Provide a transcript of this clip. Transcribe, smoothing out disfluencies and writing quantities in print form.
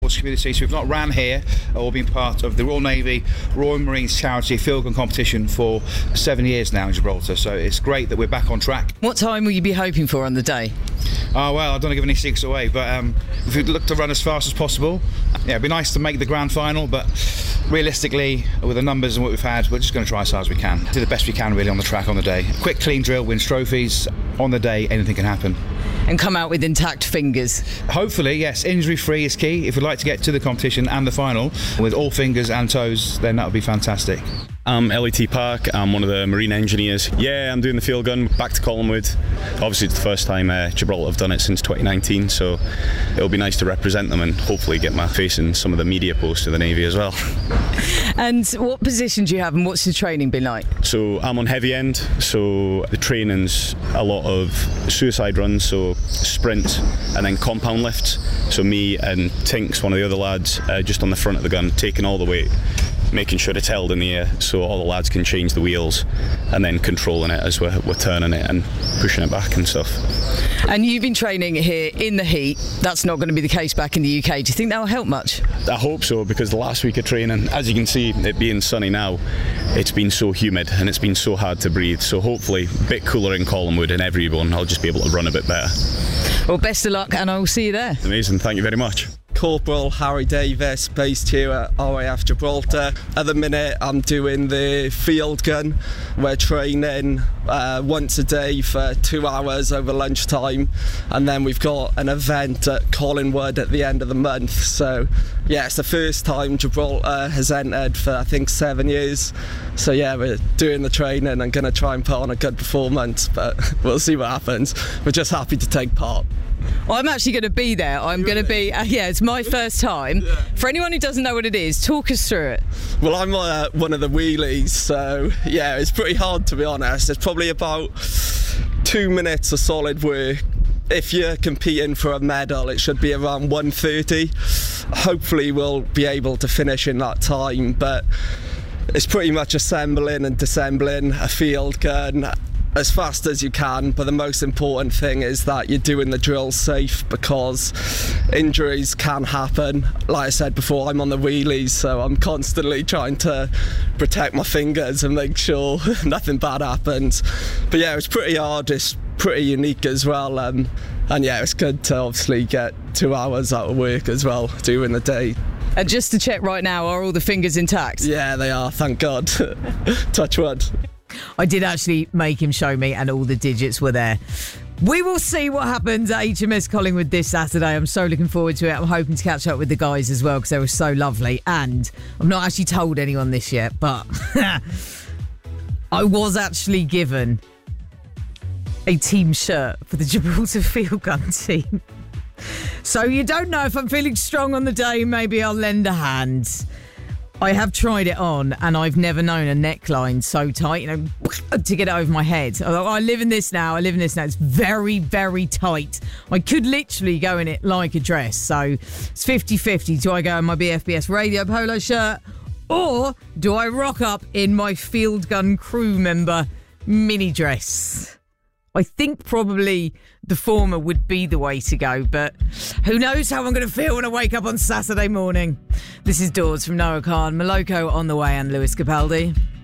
sports community. So we've not ran here or been part of the Royal Navy, Royal Marines charity field gun competition for 7 years now in Gibraltar. So it's great that we're back on track. What time will you be hoping for on the day? Oh, well, I don't want to give any secrets away, but if we'd look to run as fast as possible, yeah, it'd be nice to make the grand final, but realistically, with the numbers and what we've had, we're just going to try as hard as we can. Do the best we can, really, on the track on the day. Quick, clean drill, wins trophies. On the day, anything can happen. And come out with intact fingers. Hopefully, yes. Injury-free is key. If we'd like to get to the competition and the final with all fingers and toes, then that would be fantastic. I'm LET Park. I'm one of the marine engineers. Yeah, I'm doing the field gun back to Collingwood. Obviously, it's the first time Gibraltar have done it since 2019, so it'll be nice to represent them and hopefully get my face in some of the media posts of the Navy as well. And what position do you have and what's the training been like? So I'm on heavy end, so the training's a lot of suicide runs, so sprint and then compound lifts. So me and Tinks, one of the other lads, just on the front of the gun, taking all the weight, making sure it's held in the air so all the lads can change the wheels and then controlling it as we're turning it and pushing it back and stuff. And you've been training here in the heat. That's not going to be the case back in the UK. Do you think that will help much? I hope so, because the last week of training, as you can see, it being sunny now, it's been so humid and it's been so hard to breathe. So hopefully a bit cooler in Collingwood and everyone, I'll just be able to run a bit better. Well, best of luck and I will see you there. Amazing, thank you very much. Corporal Harry Davis, based here at RAF Gibraltar. At the minute I'm doing the field gun. We're training once a day for 2 hours over lunchtime, and then we've got an event at Collingwood at the end of the month. So yeah, it's the first time Gibraltar has entered for I think 7 years. So yeah, we're doing the training and going to try and put on a good performance, but we'll see what happens. We're just happy to take part. Well, I'm actually going to be there. I'm going to be, yeah, it's my first time. Yeah. For anyone who doesn't know what it is, talk us through it. Well, I'm one of the wheelies, so yeah, it's pretty hard to be honest. It's probably about 2 minutes of solid work. If you're competing for a medal, it should be around 1:30. Hopefully we'll be able to finish in that time, but it's pretty much assembling and disassembling a field gun as fast as you can, but the most important thing is that you're doing the drill safe, because injuries can happen. Like I said before, I'm on the wheelies, so I'm constantly trying to protect my fingers and make sure nothing bad happens. But yeah, it's pretty hard, it's pretty unique as well, and yeah, it's good to obviously get 2 hours out of work as well during the day. And just to check right now, are all the fingers intact? Yeah, they are, thank God. Touch wood. I did actually make him show me, and all the digits were there. We will see what happens at HMS Collingwood this Saturday. I'm so looking forward to it. I'm hoping to catch up with the guys as well, because they were so lovely. And I've not actually told anyone this yet, but I was actually given a team shirt for the Gibraltar field gun team. So you don't know if I'm feeling strong on the day, maybe I'll lend a hand. I have tried it on, and I've never known a neckline so tight, to get it over my head. I live in this now. It's very, very tight. I could literally go in it like a dress. So it's 50-50. Do I go in my BFBS radio polo shirt, or do I rock up in my field gun crew member mini dress? I think probably the former would be the way to go, but who knows how I'm going to feel when I wake up on Saturday morning. This is Dawes from Noah Khan, Moloko on the way, and Lewis Capaldi.